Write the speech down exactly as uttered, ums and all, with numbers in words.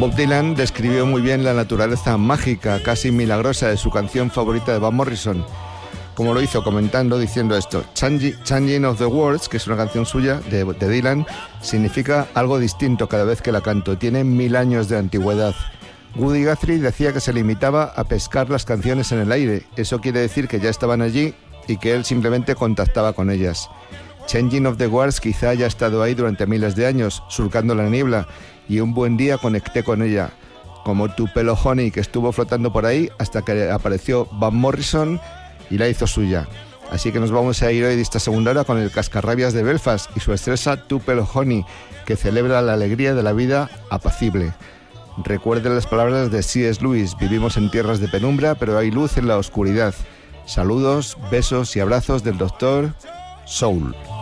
Bob Dylan describió muy bien la naturaleza mágica, casi milagrosa de su canción favorita de Van Morrison, como lo hizo comentando diciendo esto: Changing of the Words, que es una canción suya de, de Dylan, significa algo distinto cada vez que la canto, tiene mil años de antigüedad. Woody Guthrie decía que se limitaba a pescar las canciones en el aire, eso quiere decir que ya estaban allí y que él simplemente contactaba con ellas. Changing of the Words quizá haya estado ahí durante miles de años, surcando la niebla, y un buen día conecté con ella, como tu pelo honey que estuvo flotando por ahí hasta que apareció Van Morrison y la hizo suya. Así que nos vamos a ir hoy de esta segunda hora con el Cascarrabias de Belfast y su estresa Tu pelo honey, que celebra la alegría de la vida apacible. Recuerden las palabras de C S Lewis: vivimos en tierras de penumbra, pero hay luz en la oscuridad. Saludos, besos y abrazos del doctor Soul.